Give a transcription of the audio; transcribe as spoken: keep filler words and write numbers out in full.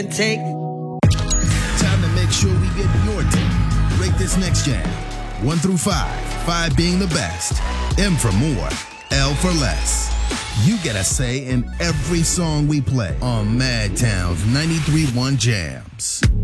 Take. Time to make sure we get your take. Rate this next jam. One through five. Five being the best. M for more. L for less. You get a say in every song we play on Madtown's ninety-three point one Jams.